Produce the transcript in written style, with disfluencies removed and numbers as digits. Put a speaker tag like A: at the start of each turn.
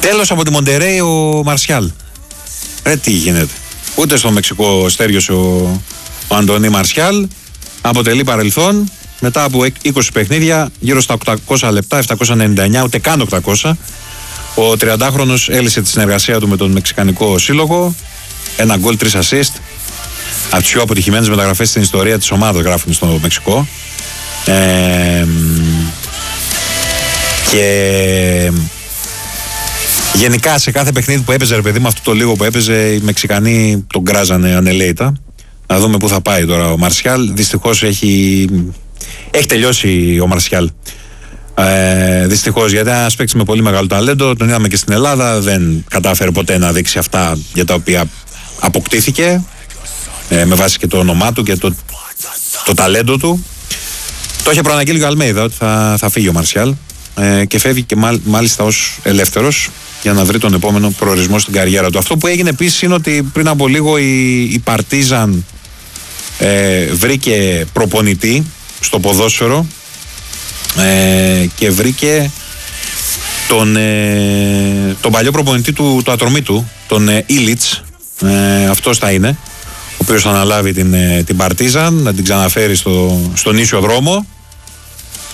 A: Τέλος από τη Μοντερέι ο Μαρσιάλ. Τι γίνεται. Ούτε στο Μεξικό στέριωσε ο Αντώνη Μαρσιάλ. Αποτελεί παρελθόν. Μετά από 20 παιχνίδια, γύρω στα 800 λεπτά, 799, ούτε καν 800. Ο 30χρονος έλυσε τη συνεργασία του με τον Μεξικανικό Σύλλογο. Ένα γκολ, 3 assist. Από τις πιο αποτυχημένες μεταγραφές στην ιστορία της ομάδας, γράφουν στο Μεξικό. Και γενικά σε κάθε παιχνίδι που έπαιζε, ρε παιδί μου, αυτό το λίγο που έπαιζε, οι Μεξικανοί τον κράζανε ανελαίητα. Να δούμε πού θα πάει τώρα ο Μαρσιάλ. Δυστυχώς έχει τελειώσει ο Μαρσιάλ. Δυστυχώς, γιατί ένας παίκτης με πολύ μεγάλο ταλέντο, τον είδαμε και στην Ελλάδα, δεν κατάφερε ποτέ να δείξει αυτά για τα οποία αποκτήθηκε, με βάση και το όνομά του και το ταλέντο του. Το είχε προαναγγείλει ο Αλμέιδα ότι θα φύγει ο Μαρσιάλ, και φεύγει και μάλιστα ως ελεύθερος για να βρει τον επόμενο προορισμό στην καριέρα του. Αυτό που έγινε επίσης είναι ότι πριν από λίγο η Παρτίζαν βρήκε προπονητή στο ποδόσφαιρο, και βρήκε τον παλιό προπονητή του Ατρωμίτου, τον Ήλιτς. Αυτός θα είναι ο οποίος θα αναλάβει την Παρτίζαν, να την ξαναφέρει στον ίσιο δρόμο.